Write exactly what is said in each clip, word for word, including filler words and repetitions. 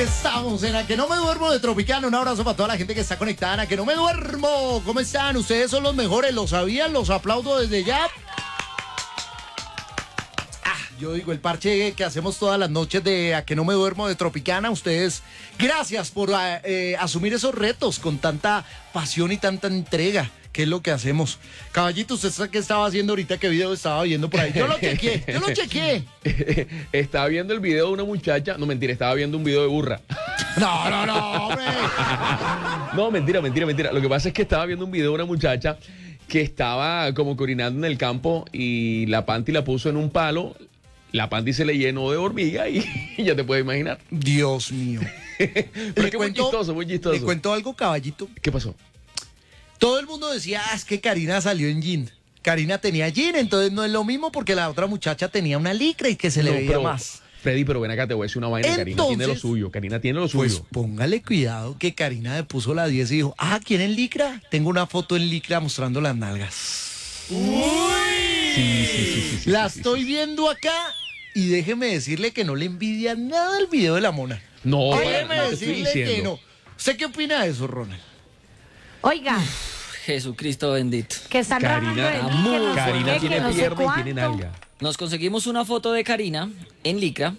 Estamos en A Que No Me Duermo de Tropicana. Un abrazo para toda la gente que está conectada en A Que No Me Duermo. ¿Cómo están? Ustedes son los mejores, ¿lo sabían? Los aplaudo desde ya. Ah, yo digo, el parche que hacemos todas las noches de A Que No Me Duermo de Tropicana. Ustedes, gracias por eh, asumir esos retos con tanta pasión y tanta entrega. ¿Qué es lo que hacemos? Caballito, ¿usted qué estaba haciendo ahorita? ¿Qué video estaba viendo por ahí? Yo lo chequeé, yo lo chequeé. Estaba viendo el video de una muchacha. No, mentira, estaba viendo un video de burra. No, no, no, hombre. No, mentira, mentira, mentira. Lo que pasa es que estaba viendo un video de una muchacha que estaba como que orinando en el campo y la panty la puso en un palo. La panty se le llenó de hormiga y, y ya te puedes imaginar. Dios mío. Pero es que muy chistoso, muy chistoso. Le cuento algo, caballito. ¿Qué pasó? Todo el mundo decía, ah, es que Karina salió en jean. Karina tenía jean, entonces no es lo mismo porque la otra muchacha tenía una licra y que se le No, veía pero, más. Freddy, pero ven acá, te voy a decir una vaina. Entonces, Karina tiene lo suyo, Karina tiene lo suyo. Pues póngale cuidado que Karina le puso la diez y dijo, ah, ¿quién en licra? Tengo una foto en licra mostrando las nalgas. Uy. Sí, sí, sí, sí, sí, la sí, estoy sí, sí. viendo acá y déjeme decirle que no le envidia nada el video de la mona. No, déjeme no te estoy decirle que diciendo. no. ¿Usted qué opina de eso, Ronald? Oiga, Jesucristo bendito. que están rajando de Karina, mí, que no sé Karina qué, tiene que no sé pierna y tiene cuánto. nalga. Nos conseguimos una foto de Karina en licra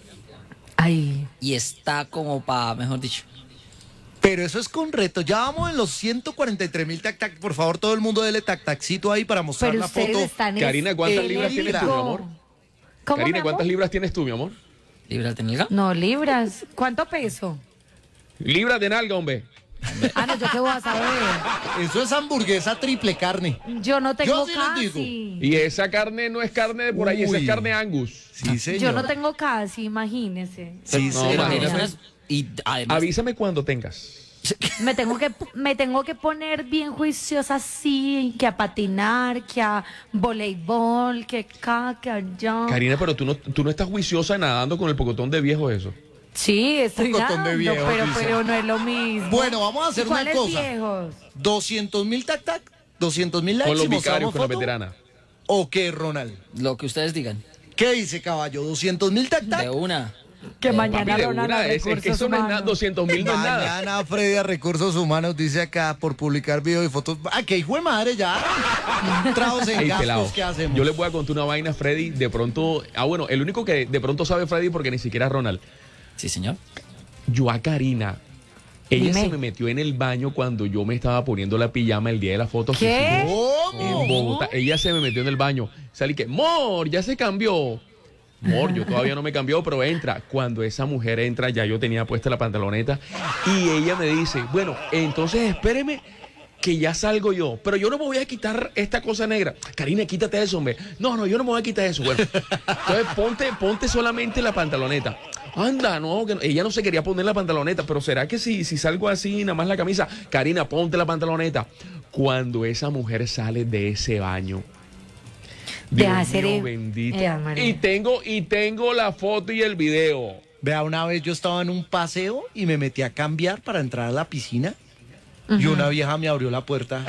Ay, y está como para, mejor dicho. Pero eso es con reto. Ya vamos en los ciento cuarenta y tres mil tac tac. Por favor, todo el mundo dele tac taccito ahí para mostrar pero la ustedes foto. están... Karina, ¿cuántas en libras el tienes tú, mi higo. amor? ¿Cómo, Karina, mi ¿cuántas amor? libras tienes tú, mi amor? ¿Libras de nalga? No, libras. ¿Cuánto peso? Libras de nalga, hombre. Ah, no, yo qué voy a saber. Eso es hamburguesa triple carne. Yo no tengo Yo sí les casi. Y esa carne no es carne de por ahí, esa es Uy. carne Angus. Sí, señor. Yo no tengo casi, imagínese. Sí, No, señor. Pero tienes imagínate. unas- y además, Avísame cuando tengas. Me tengo que me tengo que poner bien juiciosa así, que a patinar, que a voleibol, que acá, que allá. Karina, pero tú no, tú no estás juiciosa nadando con el pocotón de viejo eso. Sí, estoy Un cotón de nadando, viejos, pero, dice. pero no es lo mismo. Bueno, vamos a hacer ¿Y una cuáles cosa. viejos? doscientos mil tac tac. doscientos mil likes Con los y mostramos vicarios, con la foto. veterana. ¿O qué, Ronald? lo que ustedes digan. ¿Qué dice, caballo? ¿doscientos mil tac De tac? una. Que Papi, mañana de Ronald una, a es, es que recursos eso no es nada, humanos. doscientos mil no es nada. Mañana Freddy a Recursos Humanos dice acá por publicar videos y fotos. Ah, que hijo de madre ya. Entrados en Ey, pelado, gastos, ¿qué hacemos? yo les voy a contar una vaina, Freddy. De pronto, ah, bueno, el único que de pronto sabe Freddy porque ni siquiera es Ronald. Sí, señor. Yo a Karina, ella Dime. se me metió en el baño cuando yo me estaba poniendo la pijama el día de la foto. ¿Qué? En ¿Cómo? Bogotá. Ella se me metió en el baño. Salí que, Mor, ya se cambió. Mor, yo todavía no me cambió, pero entra. Cuando esa mujer entra, ya yo tenía puesta la pantaloneta. Y ella me dice, bueno, entonces espéreme que ya salgo yo. Pero yo no me voy a quitar esta cosa negra. Karina, quítate eso, hombre. No, no, yo no me voy a quitar eso. Bueno, entonces ponte, ponte solamente la pantaloneta. Anda, no, que no- ella no se quería poner la pantaloneta, pero ¿será que si, si salgo así, nada más la camisa? Karina, ponte la pantaloneta. Cuando esa mujer sale de ese baño, Deja Dios de ser mío e- bendito. Ea, María. Y tengo, y tengo la foto y el video. Vea, una vez yo estaba en un paseo y me metí a cambiar para entrar a la piscina y una vieja me abrió la puerta.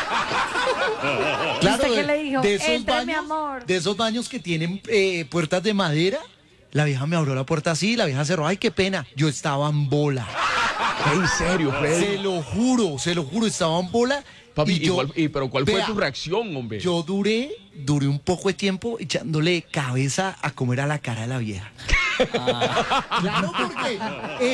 Claro, ¿Usted qué de, le dijo? de esos Entra, baños, mi amor. de esos baños que tienen eh, puertas de madera. La vieja me abrió la puerta así, la vieja cerró. Ay, qué pena. Yo estaba en bola. En serio, Freddy. Se lo juro, se lo juro, estaba en bola. Papi, y ¿y yo, cuál- y- pero ¿cuál fue vea, tu reacción, hombre? Yo duré, duré un poco de tiempo echándole cabeza a comer a la cara de la vieja. Claro, porque